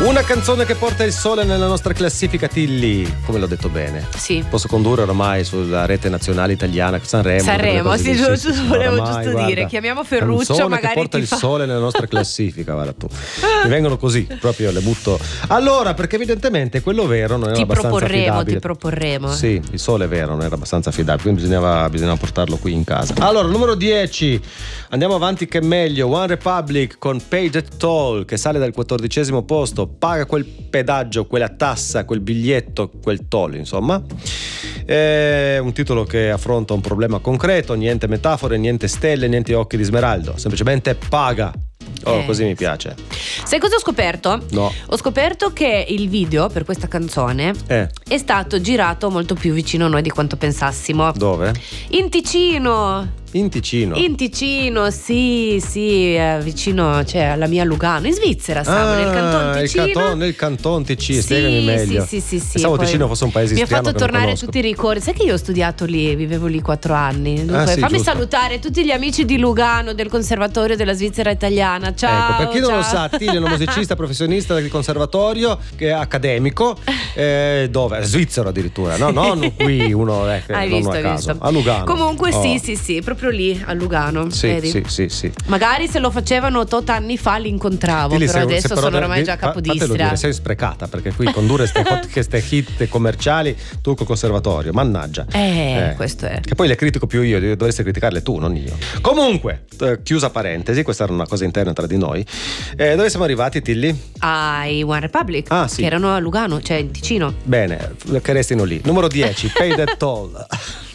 Una canzone che porta il sole nella nostra classifica, Tilly. Come l'ho detto bene? Sì. Posso condurre ormai sulla rete nazionale italiana Sanremo, sì, volevo ormai, giusto guarda, dire. Chiamiamo Ferruccio, canzone magari che porta ti il fa... sole nella nostra classifica, guarda tu. Mi vengono così, proprio le butto. Allora, perché evidentemente quello vero non era abbastanza affidabile. Ti proporremo. Sì, il sole vero non era abbastanza affidabile, quindi bisognava portarlo qui in casa. Allora, numero 10. Andiamo avanti che è meglio. One Republic con Pay the Toll, che sale dal 14° posto. Paga quel pedaggio, quella tassa, quel biglietto, quel toll, insomma. È un titolo che affronta un problema concreto, niente metafore, niente stelle, niente occhi di smeraldo, semplicemente paga. Così mi piace. Sai cosa ho scoperto? No. Ho scoperto che il video per questa canzone è stato girato molto più vicino a noi di quanto pensassimo. Dove? In Ticino. In Ticino? In Ticino, sì, vicino, cioè alla mia Lugano, in Svizzera, stavo nel canton Ticino. Nel canton Ticino, sì, spiegami meglio. Sì. Pensavo Ticino fosse un paese mi istriano. Mi ha fatto tornare tutti i ricordi. Sai che io ho studiato lì, vivevo lì 4 anni. Dunque, sì, fammi giusto. salutare tutti gli amici di Lugano, del Conservatorio della Svizzera Italiana. Ciao. Ecco, per chi non ciao. lo sa, Tilly è un musicista professionista del conservatorio, che è accademico, dove? Svizzero addirittura, no? Non qui uno Hai non visto, a caso. visto. A Lugano. Comunque sì, proprio lì a Lugano. Vedi? Sì. Magari se lo facevano tot anni fa li incontravo, Tilly, però adesso sono ormai già capodistria. Dire, sei sprecata, perché qui condurre queste hit commerciali tu col conservatorio, mannaggia. Questo è. Che poi le critico più io, dovresti criticarle tu, non io. Comunque, chiusa parentesi, questa era una cosa interna tra di noi. Dove siamo arrivati, Tilly? Ai One Republic, sì. che erano a Lugano, cioè in Ticino. Bene, che restino lì. Numero 10, Pay the Toll.